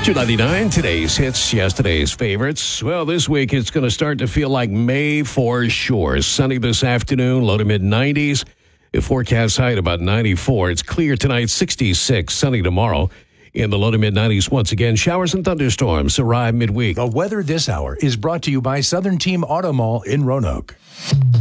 299, today's hits, yesterday's favorites. Well, this week it's going to start to feel like May for sure. Sunny this afternoon, low to mid-90s. The forecast high at about 94. It's clear tonight, 66. Sunny tomorrow. In the low to mid-90s once again. Showers and thunderstorms arrive midweek. The weather this hour is brought to you by Southern Team Auto Mall in Roanoke.